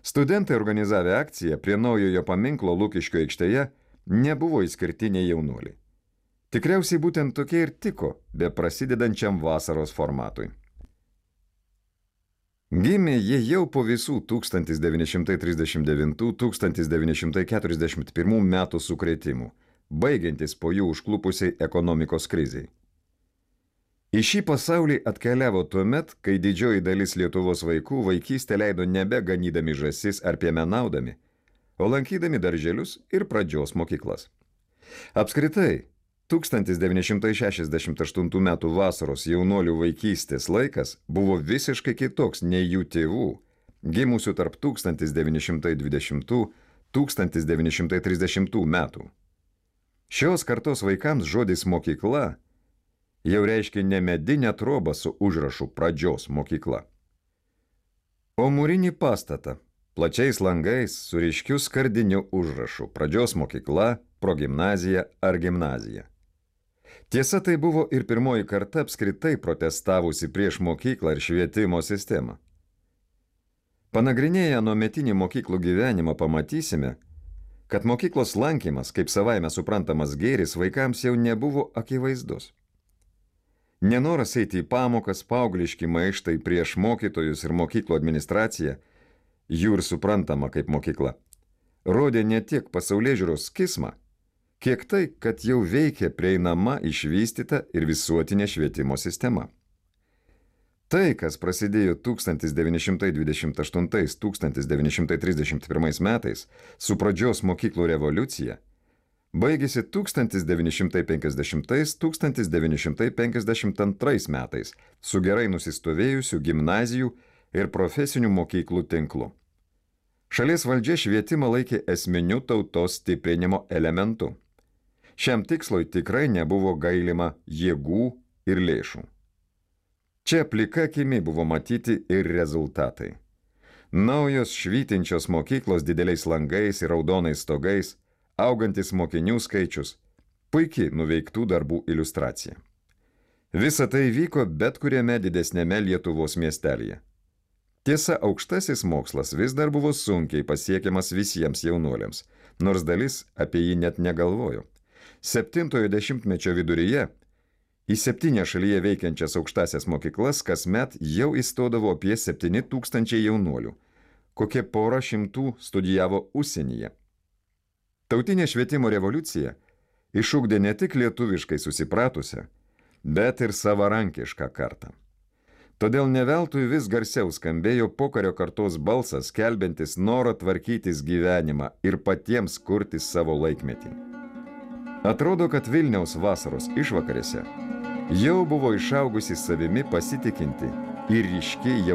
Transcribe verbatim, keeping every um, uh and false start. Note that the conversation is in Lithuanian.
Studentai organizavę akciją prie naujojo paminklo Lukiškių aikštėje nebuvo išskirtiniai jaunuoliai. Tikriausiai būtent tokie ir tiko be prasidedančiam vasaros formatui. Gimė jie jau po visų tūkstantis devyni šimtai trisdešimt devintų - tūkstantis devyni šimtai keturiasdešimt pirmų metų sukrėtimų, baigiantis po jų užklupusiai ekonomikos krizei. Į šį pasaulį atkeliavo tuomet, kai didžioji dalis Lietuvos vaikų vaikystę leido nebe ganydami žąsis ar piemenaudami, o lankydami darželius ir pradžios mokyklas. Apskritai, tūkstantis devyni šimtai šešiasdešimt aštuntų metų vasaros jaunuolių vaikystės laikas buvo visiškai kitoks nei jų tėvų, gimusių tarp tūkstantis devyni šimtai dvidešimtų - tūkstantis devyni šimtai trisdešimtų metų. Šios kartos vaikams žodis mokykla jau reiškia ne medinę trobą su užrašu pradžios mokykla, o mūrinį pastatą, plačiais langais su ryškiu skardiniu užrašu pradžios mokykla, progimnazija ar gimnazija. Tiesa, tai buvo ir pirmoji karta apskritai protestavusi prieš mokyklą ir švietimo sistemą. Panagrinėję anuometinį mokyklų gyvenimą pamatysime, kad mokyklos lankymas, kaip savaime suprantamas gėris, vaikams jau nebuvo akivaizdus. Nenoras eiti į pamokas, paaugliški maištai prieš mokytojus ir mokyklų administraciją, jų ir suprantama kaip mokykla, rodė ne tiek pasaulėžiūros skismą, kiek tai, kad jau veikia prieinama, išvystyta ir visuotinė švietimo sistema. Tai, kas prasidėjo tūkstantis devyni šimtai dvidešimt aštuntais - tūkstantis devyni šimtai trisdešimt pirmais metais su pradžios mokyklų revoliucija, baigėsi tūkstantis devyni šimtai penkiasdešimtais - tūkstantis devyni šimtai penkiasdešimt antrais metais su gerai nusistovėjusių gimnazijų ir profesinių mokyklų tinklu. Šalies valdžia švietimą laikė esminiu tautos stiprinimo elementu. Šiam tikslui tikrai nebuvo gailima jėgų ir lėšų. Čia plika akimi buvo matyti ir rezultatai. Naujos švytinčios mokyklos dideliais langais ir raudonais stogais, augantis mokinių skaičius, puikiai nuveiktų darbų iliustracija. Visa tai vyko bet kuriame didesnėme Lietuvos miestelyje. Tiesa, aukštasis mokslas vis dar buvo sunkiai pasiekiamas visiems jaunuoliams, nors dalis apie jį net negalvojo. Septintojo dešimtmečio viduryje į septynias šalyje veikiančias aukštasias mokyklas kasmet jau įstodavo apie septyni tūkstančiai jaunuolių, kokie porą šimtų studijavo užsienyje. Tautinė švietimo revoliucija išugdė ne tik lietuviškai susipratusią, bet ir savarankišką kartą. Todėl ne veltui vis garsiau skambėjo pokario kartos balsas, skelbiantis norą tvarkytis gyvenimą ir patiems kurti savo laikmetį. Atrodo, kad Vilniaus vasaros išvakarėse jau buvo išaugusi savimi pasitikinti ir ryški jau